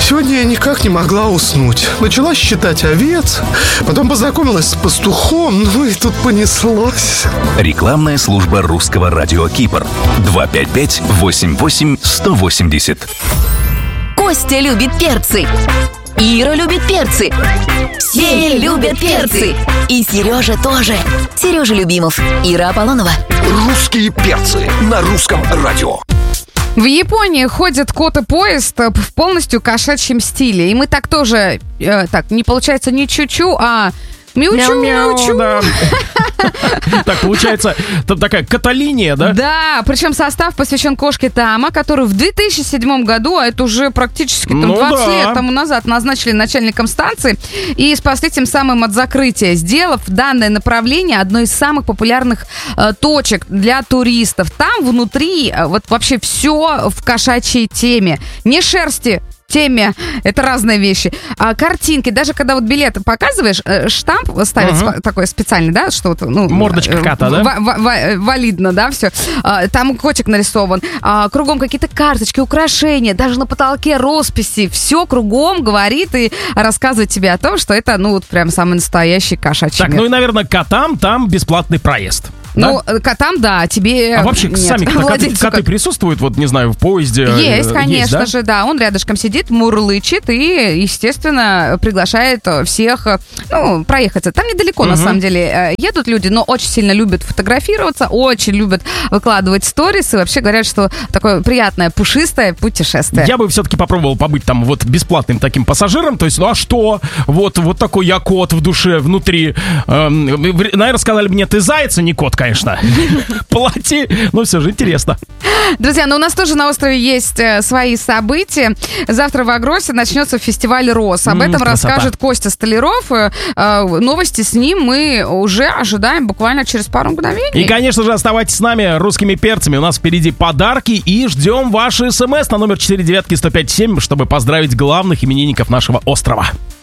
Сегодня я никак не могла уснуть. Начала считать овец, потом познакомилась с пастухом, ну и тут понеслось. Рекламная служба русского радио Кипр. 255-88-180. Костя любит перцы. Ира любит перцы. Все любят перцы. И Сережа тоже. Сережа Любимов, Ира Аполлонова. Русские перцы на русском радио. В Японии ходит кот и поезд в полностью кошачьем стиле. И мы так тоже, не получается не чу-чу, а мяу-чу-мяу-чу. Да. Так, получается, там такая каталиния, да? Да, причем состав посвящен кошке Тама, которую в 2007 году, а это уже практически 20 лет тому назад, назначили начальником станции и спасли тем самым от закрытия, сделав данное направление одной из самых популярных точек для туристов. Там внутри вот вообще все в кошачьей теме. Не шерсти, теме, это разные вещи. Картинки, даже когда вот билет показываешь, штамп ставят такой специальный, да, что вот, мордочка кота, да? Валидно, да, все. Там котик нарисован. Кругом какие-то карточки, украшения, даже на потолке росписи. Все кругом говорит и рассказывает тебе о том, что это, вот прям самый настоящий кошачий мир. Так, и, наверное, котам там бесплатный проезд. Да? Котам, да, тебе А вообще, нет. сами коты присутствуют, вот, не знаю, в поезде? Есть, конечно есть, да? же, да. Он рядышком сидит, мурлычет и, естественно, приглашает всех, проехаться. Там недалеко, на самом деле, едут люди, но очень сильно любят фотографироваться, очень любят выкладывать сторис и вообще говорят, что такое приятное, пушистое путешествие. Я бы все-таки попробовал побыть там вот бесплатным таким пассажиром, то есть, а что? Вот такой я кот в душе, внутри. Наверное, сказали бы, нет, ты заяц, а не кот, конечно. Плати, но все же интересно. Друзья, у нас тоже на острове есть свои события. Завтра в Агросе начнется фестиваль роз. Об этом расскажет Костя Столяров. Новости с ним мы уже ожидаем буквально через пару мгновений. И, конечно же, оставайтесь с нами, русскими перцами. У нас впереди подарки и ждем ваши смс на номер 49157, чтобы поздравить главных именинников нашего острова.